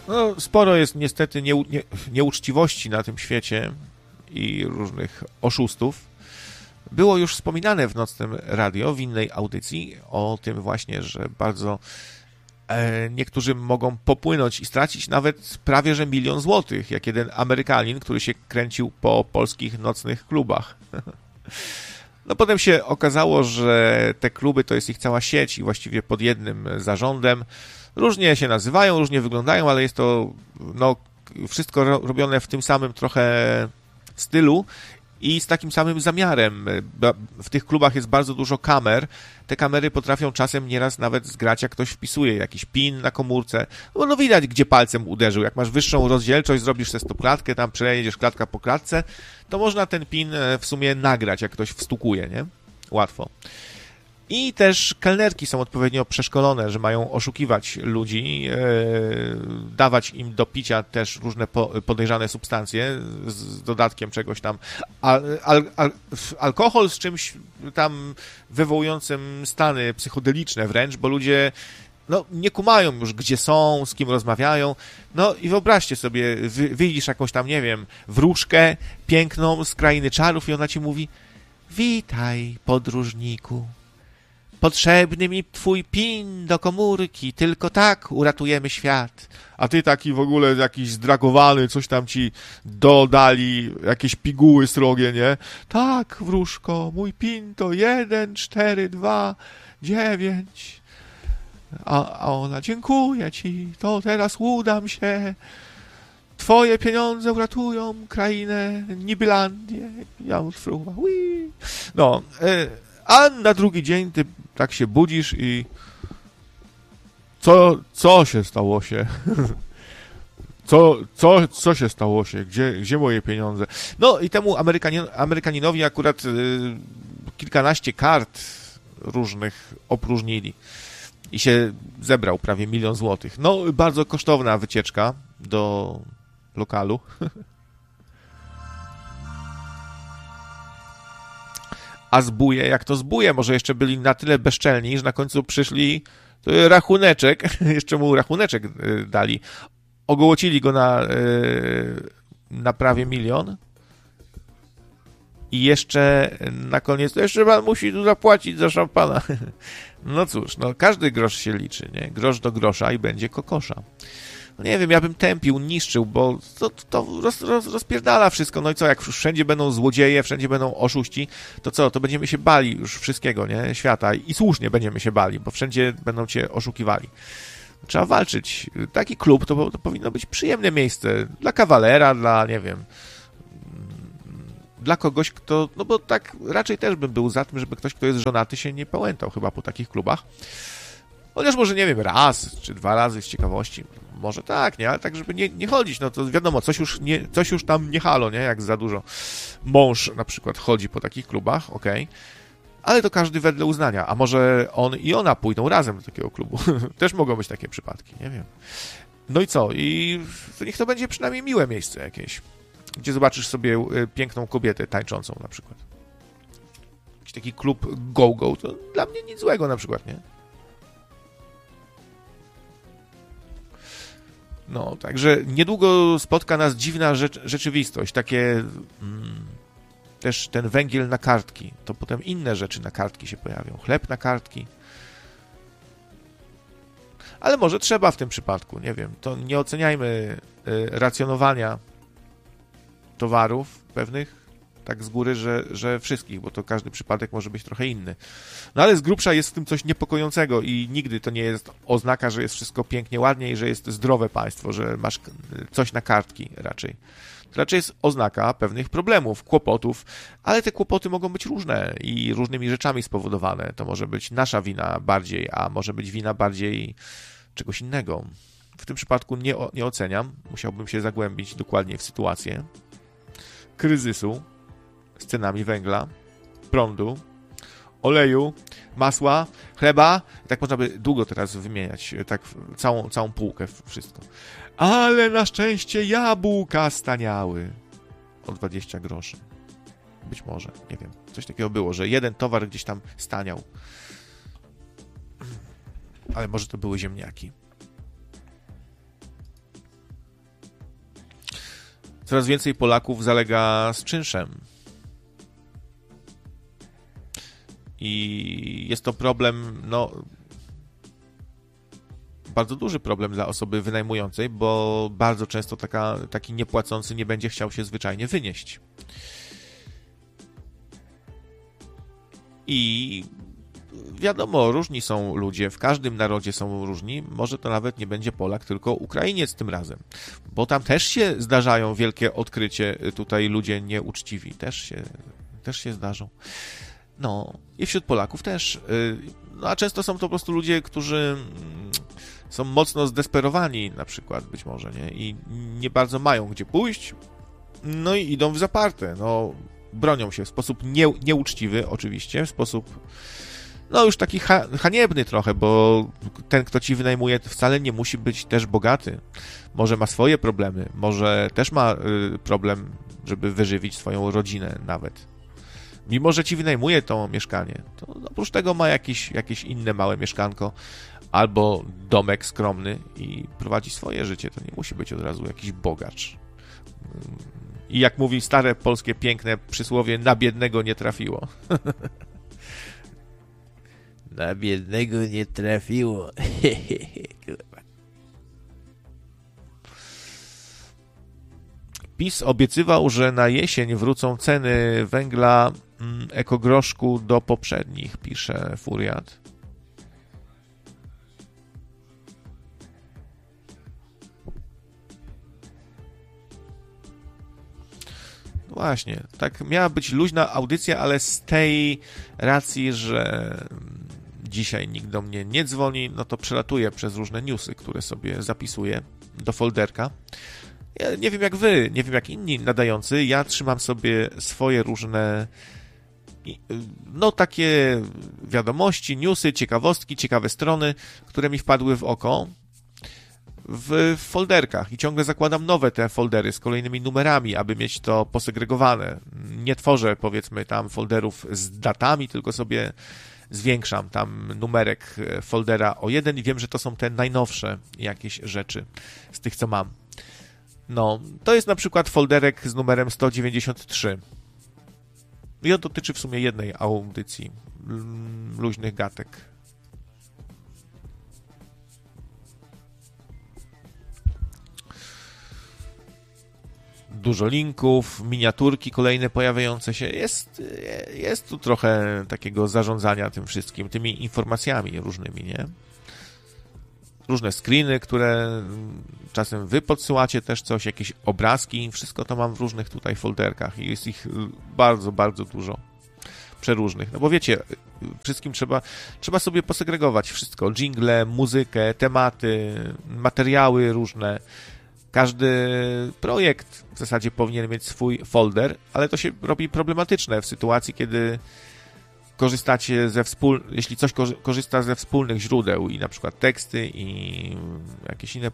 No, sporo jest niestety nieuczciwości na tym świecie i różnych oszustów. Było już wspominane w Nocnym Radio, w innej audycji, o tym właśnie, że bardzo niektórzy mogą popłynąć i stracić nawet prawie że 1 000 000 złotych, jak jeden Amerykanin, który się kręcił po polskich nocnych klubach. No potem się okazało, że te kluby to jest ich cała sieć i właściwie pod jednym zarządem. Różnie się nazywają, różnie wyglądają, ale jest to no, wszystko robione w tym samym trochę stylu i z takim samym zamiarem. W tych klubach jest bardzo dużo kamer. Te kamery potrafią czasem nieraz nawet zgrać, jak ktoś wpisuje jakiś pin na komórce. No widać, gdzie palcem uderzył. Jak masz wyższą rozdzielczość, zrobisz sobie stopklatkę, tam przejedziesz klatka po klatce, to można ten pin w sumie nagrać, jak ktoś wstukuje, nie? Łatwo. I też kelnerki są odpowiednio przeszkolone, że mają oszukiwać ludzi, dawać im do picia też różne podejrzane substancje z dodatkiem czegoś tam. Alkohol z czymś tam wywołującym stany psychodeliczne wręcz, bo ludzie no, nie kumają już, gdzie są, z kim rozmawiają. No i wyobraźcie sobie, widzisz jakąś tam, nie wiem, wróżkę piękną z krainy czarów i ona ci mówi: witaj, podróżniku. Potrzebny mi twój PIN do komórki, tylko tak uratujemy świat. A ty taki w ogóle jakiś zdragowany, coś tam ci dodali, jakieś piguły srogie, nie? Tak, wróżko, mój PIN to 1, 4, 2, 9. A ona: dziękuję ci, to teraz udam się. Twoje pieniądze uratują krainę Nibylandię. Ja fruwa. No, a na drugi dzień ty tak się budzisz i co się stało się? Co się stało się? Gdzie moje pieniądze? No i temu Amerykaninowi akurat kilkanaście kart różnych opróżnili i się zebrał prawie 1 000 000 złotych. No, bardzo kosztowna wycieczka do lokalu. A zbóje, jak to zbóje? Może jeszcze byli na tyle bezczelni, że na końcu przyszli rachuneczek, jeszcze mu rachuneczek dali, ogołocili go na prawie 1 000 000 i jeszcze na koniec, to jeszcze pan musi tu zapłacić za szampana. No cóż, no każdy grosz się liczy, nie? Grosz do grosza i będzie kokosza. No nie wiem, ja bym tępił, niszczył, bo to rozpierdala wszystko. No i co, jak wszędzie będą złodzieje, wszędzie będą oszuści, to co, to będziemy się bali już wszystkiego, nie? Świata. I słusznie będziemy się bali, bo wszędzie będą cię oszukiwali. Trzeba walczyć. Taki klub to powinno być przyjemne miejsce dla kawalera, dla, nie wiem, dla kogoś, kto, no bo tak raczej też bym był za tym, żeby ktoś, kto jest żonaty, się nie pałętał chyba po takich klubach. Chociaż może, nie wiem, raz czy 2 razy z ciekawości. Może tak, nie? Ale tak, żeby nie chodzić, no to wiadomo, coś już tam nie halo, nie? Jak za dużo mąż na przykład chodzi po takich klubach, okej. Ale to każdy wedle uznania. A może on i ona pójdą razem do takiego klubu. Też mogą być takie przypadki, nie wiem. No i co? I niech to będzie przynajmniej miłe miejsce jakieś, gdzie zobaczysz sobie piękną kobietę tańczącą na przykład. Jakiś taki klub go-go, to dla mnie nic złego na przykład, nie? No, także niedługo spotka nas dziwna rzeczywistość, takie też ten węgiel na kartki, to potem inne rzeczy na kartki się pojawią, chleb na kartki. Ale może trzeba w tym przypadku, nie wiem, to nie oceniajmy racjonowania towarów pewnych tak z góry, że wszystkich, bo to każdy przypadek może być trochę inny. No ale z grubsza jest w tym coś niepokojącego i nigdy to nie jest oznaka, że jest wszystko pięknie, ładnie i że jest zdrowe państwo, że masz coś na kartki raczej. To raczej jest oznaka pewnych problemów, kłopotów, ale te kłopoty mogą być różne i różnymi rzeczami spowodowane. To może być nasza wina bardziej, a może być wina bardziej czegoś innego. W tym przypadku nie oceniam, musiałbym się zagłębić dokładnie w sytuację kryzysu z cenami węgla, prądu, oleju, masła, chleba. Tak można by długo teraz wymieniać, tak całą półkę, wszystko. Ale na szczęście jabłka staniały o 20 groszy. Być może, nie wiem. Coś takiego było, że jeden towar gdzieś tam staniał. Ale może to były ziemniaki. Coraz więcej Polaków zalega z czynszem. I jest to problem, bardzo duży problem dla osoby wynajmującej, bo bardzo często taki niepłacący nie będzie chciał się zwyczajnie wynieść. I wiadomo, różni są ludzie, w każdym narodzie są różni, może to nawet nie będzie Polak, tylko Ukrainiec tym razem, bo tam też się zdarzają wielkie odkrycie, tutaj ludzie nieuczciwi, też się zdarzą. I wśród Polaków też, a często są to po prostu ludzie, którzy są mocno zdesperowani na przykład, być może, nie? I nie bardzo mają gdzie pójść, i idą w zaparte, bronią się w sposób nieuczciwy oczywiście, w sposób już taki haniebny trochę, bo ten, kto ci wynajmuje, wcale nie musi być też bogaty. Może ma swoje problemy, może też ma problem, żeby wyżywić swoją rodzinę nawet. Mimo że ci wynajmuje to mieszkanie, to oprócz tego ma jakieś inne małe mieszkanko albo domek skromny i prowadzi swoje życie. To nie musi być od razu jakiś bogacz. I jak mówi stare polskie piękne przysłowie, na biednego nie trafiło. Na biednego nie trafiło. PiS obiecywał, że na jesień wrócą ceny węgla ekogroszku do poprzednich, pisze Furiat. Właśnie, tak miała być luźna audycja, ale z tej racji, że dzisiaj nikt do mnie nie dzwoni, to przelatuję przez różne newsy, które sobie zapisuję do folderka. Ja nie wiem jak wy, nie wiem jak inni nadający, ja trzymam sobie swoje różne takie wiadomości, newsy, ciekawostki, ciekawe strony, które mi wpadły w oko w folderkach i ciągle zakładam nowe te foldery z kolejnymi numerami, aby mieć to posegregowane. Nie tworzę, powiedzmy, tam folderów z datami, tylko sobie zwiększam tam numerek foldera o jeden i wiem, że to są te najnowsze jakieś rzeczy z tych, co mam. To jest na przykład folderek z numerem 193. I on dotyczy w sumie jednej audycji luźnych gatek. Dużo linków, miniaturki kolejne pojawiające się. Jest tu trochę takiego zarządzania tym wszystkim, tymi informacjami różnymi, nie? Różne screeny, które czasem wy podsyłacie też coś, jakieś obrazki, wszystko to mam w różnych tutaj folderkach i jest ich bardzo, bardzo dużo. Przeróżnych. Bo wiecie, wszystkim trzeba sobie posegregować wszystko. Dżingle, muzykę, tematy, materiały różne. Każdy projekt w zasadzie powinien mieć swój folder, ale to się robi problematyczne w sytuacji, kiedy korzystacie jeśli coś korzysta ze wspólnych źródeł i na przykład teksty i jakieś inne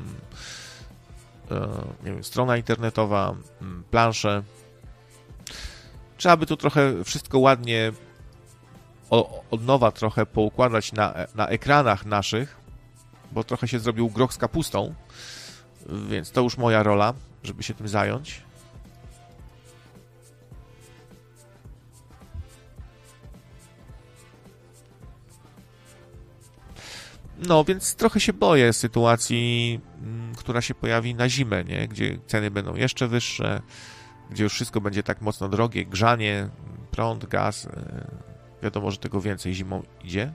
nie wiem, strona internetowa, plansze. Trzeba by tu trochę wszystko ładnie od nowa trochę poukładać na ekranach naszych, bo trochę się zrobił groch z kapustą, więc to już moja rola, żeby się tym zająć. Więc trochę się boję sytuacji, która się pojawi na zimę, nie? Gdzie ceny będą jeszcze wyższe, gdzie już wszystko będzie tak mocno drogie, grzanie, prąd, gaz. Wiadomo, że tego więcej zimą idzie.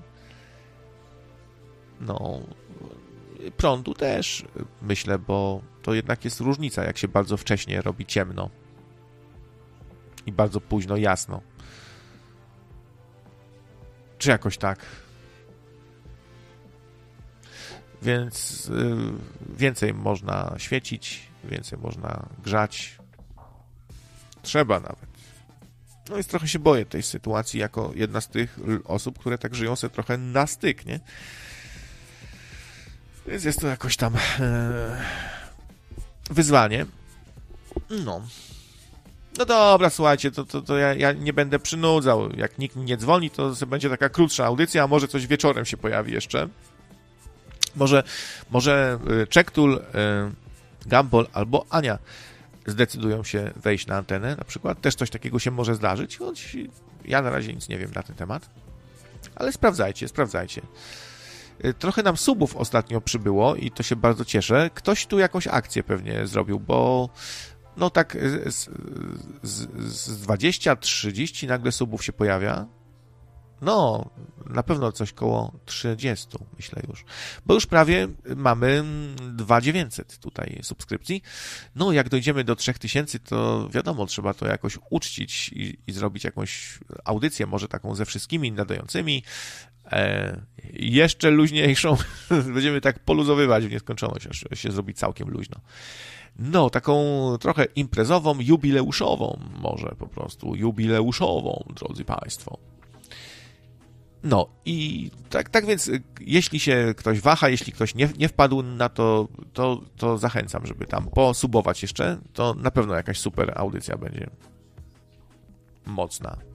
Prądu też, myślę, bo to jednak jest różnica, jak się bardzo wcześnie robi ciemno i bardzo późno jasno. Czy jakoś tak. Więc więcej można świecić, więcej można grzać. Trzeba nawet. Więc trochę się boję tej sytuacji jako jedna z tych osób, które tak żyją sobie trochę na styk, nie? Więc jest to jakoś tam wyzwanie. No dobra, słuchajcie, to ja nie będę przynudzał. Jak nikt mi nie dzwoni, to będzie taka krótsza audycja, a może coś wieczorem się pojawi jeszcze. Może Czektul, Gumball albo Ania zdecydują się wejść na antenę na przykład. Też coś takiego się może zdarzyć, choć ja na razie nic nie wiem na ten temat. Ale sprawdzajcie. Trochę nam subów ostatnio przybyło i to się bardzo cieszę. Ktoś tu jakąś akcję pewnie zrobił, bo no tak z 20-30 nagle subów się pojawia. No, na pewno coś koło 30, myślę już. Bo już prawie mamy 2900 tutaj subskrypcji. No, jak dojdziemy do 3000, to wiadomo, trzeba to jakoś uczcić i zrobić jakąś audycję, może taką ze wszystkimi nadającymi. Jeszcze luźniejszą. Będziemy tak poluzowywać w nieskończoność, aż się zrobi całkiem luźno. No, taką trochę imprezową, jubileuszową, może po prostu jubileuszową, drodzy Państwo. No i tak więc, jeśli się ktoś waha, jeśli ktoś nie wpadł na to zachęcam, żeby tam posubować jeszcze, to na pewno jakaś super audycja będzie mocna.